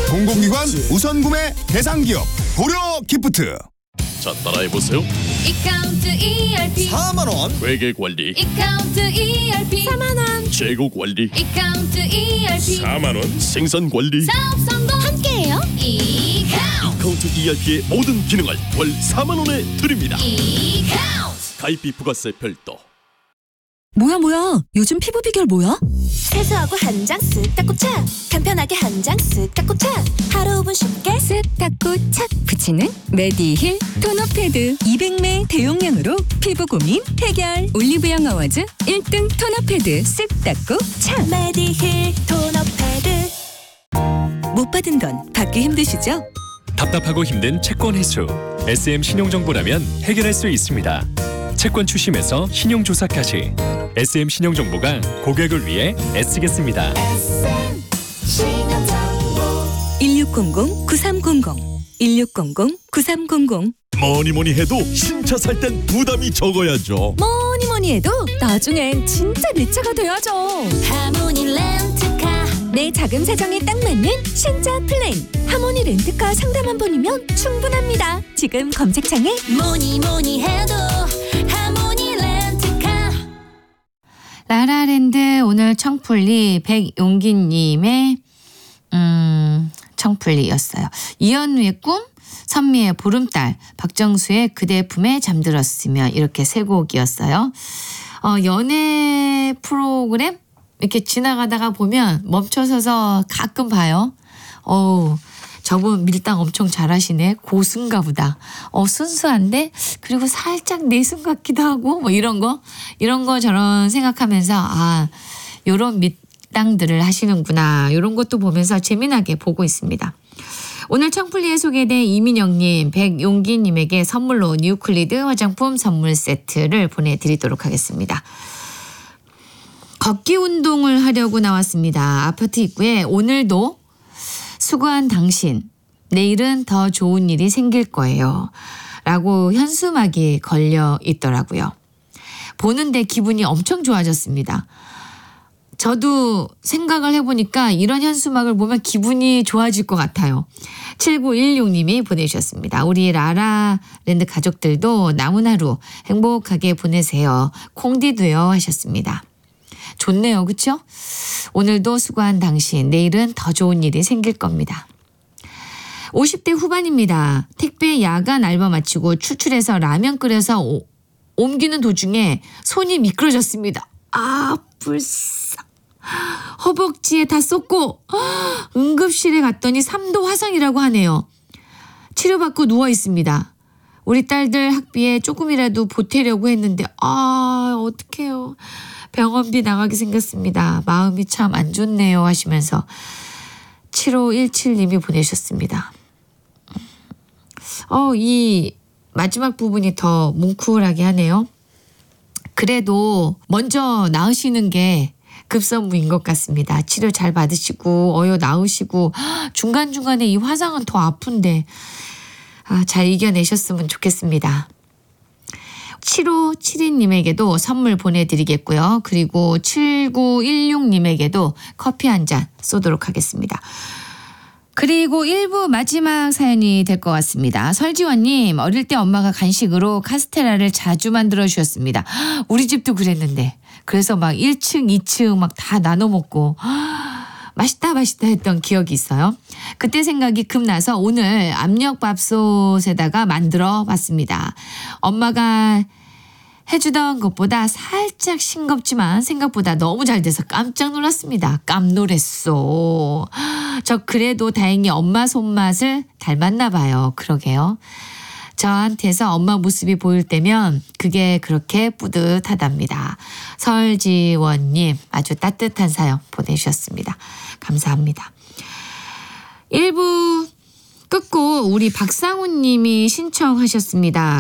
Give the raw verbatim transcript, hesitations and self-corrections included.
공공기관 우선 구매 대상 기업 고려 기프트. 자, 따라해보세요. 이카운트 이알피 사만 원. 회계관리 이카운트 이알피 사만 원 재고관리 이카운트 이알피 사만 원 생산관리 사업 성공 함께해요. 이카운트 카운트 이알피의 모든 기능을 월 사만 원에 드립니다. 이카운트 가입비 부가세 별도. 뭐야 뭐야 요즘 피부 비결 뭐야? 세수하고 한 장 쓱 닦고 착 간편하게 한 장 쓱 닦고 착 하루 오 분 쉽게 쓱 닦고 착 붙이는 메디힐 토너 패드 이백 매 대용량으로 피부 고민 해결. 올리브영 어워즈 일 등 토너 패드 쓱 닦고 착. 메디힐 토너 패드. 못 받은 건 받기 힘드시죠? 답답하고 힘든 채권 회수. 에스엠 신용정보라면 해결할 수 있습니다. 채권 추심에서 신용조사까지 에스엠 신용정보가 고객을 위해 애쓰겠습니다. 일육공공 구삼공공 일육공공 구삼공공. 뭐니 뭐니 해도 신차 살 땐 부담이 적어야죠. 뭐니 뭐니 해도 나중엔 진짜 내 차가 돼야죠. 하모니 렌트카. 내 자금 사정에 딱 맞는 신차 플랜. 하모니 렌트카 상담 한 번이면 충분합니다. 지금 검색창에 뭐니 뭐니 해도 하모니 렌트카. 라라랜드 오늘 청풀리 백용기님의 음, 청풀리였어요. 이현우의 꿈, 선미의 보름달, 박정수의 그대 품에 잠들었으면, 이렇게 세 곡이었어요. 어, 연애 프로그램 이렇게 지나가다가 보면 멈춰서서 가끔 봐요. 어우, 저분 밀당 엄청 잘하시네. 고수인가 보다. 어, 순수한데 그리고 살짝 내숭 같기도 하고 뭐 이런 거 이런 거 저런 생각하면서 아, 요런 밀당들을 하시는구나. 요런 것도 보면서 재미나게 보고 있습니다. 오늘 청풀리에 소개된 이민영님, 백용기님에게 선물로 뉴클리드 화장품 선물 세트를 보내드리도록 하겠습니다. 걷기 운동을 하려고 나왔습니다. 아파트 입구에 오늘도 수고한 당신, 내일은 더 좋은 일이 생길 거예요. 라고 현수막이 걸려 있더라고요. 보는데 기분이 엄청 좋아졌습니다. 저도 생각을 해보니까 이런 현수막을 보면 기분이 좋아질 것 같아요. 칠구일육님이 보내주셨습니다. 우리 라라랜드 가족들도 남은 하루 행복하게 보내세요. 콩디도요 하셨습니다. 좋네요. 그렇죠? 오늘도 수고한 당신, 내일은 더 좋은 일이 생길 겁니다. 오십 대 후반입니다. 택배 야간 알바 마치고 출출해서 라면 끓여서 오, 옮기는 도중에 손이 미끄러졌습니다. 아, 불쌍. 허벅지에 다 쏟고 응급실에 갔더니 삼 도 화상이라고 하네요. 치료받고 누워 있습니다. 우리 딸들 학비에 조금이라도 보태려고 했는데 아, 어떡해요. 병원비 나가게 생겼습니다. 마음이 참 안 좋네요 하시면서 칠오일칠님이 보내셨습니다. 어, 이 마지막 부분이 더 뭉클하게 하네요. 그래도 먼저 나으시는 게 급선무인 것 같습니다. 치료 잘 받으시고 어여 나으시고 중간중간에 이 화상은 더 아픈데 아, 잘 이겨내셨으면 좋겠습니다. 칠오칠이님에게도 선물 보내드리겠고요. 그리고 칠구일육님에게도 커피 한 잔 쏘도록 하겠습니다. 그리고 일 부 마지막 사연이 될 것 같습니다. 설지원님, 어릴 때 엄마가 간식으로 카스테라를 자주 만들어 주셨습니다. 우리 집도 그랬는데 그래서 막 일 층, 이 층 막 다 나눠 먹고 맛있다 맛있다 했던 기억이 있어요. 그때 생각이 급나서 오늘 압력밥솥에다가 만들어 봤습니다. 엄마가 해주던 것보다 살짝 싱겁지만 생각보다 너무 잘 돼서 깜짝 놀랐습니다. 깜놀했어. 저 그래도 다행히 엄마 손맛을 닮았나 봐요. 그러게요. 저한테서 엄마 모습이 보일 때면 그게 그렇게 뿌듯하답니다. 설지원님, 아주 따뜻한 사연 보내주셨습니다. 감사합니다. 일 부 끝곡 우리 박상훈 님이 신청하셨습니다.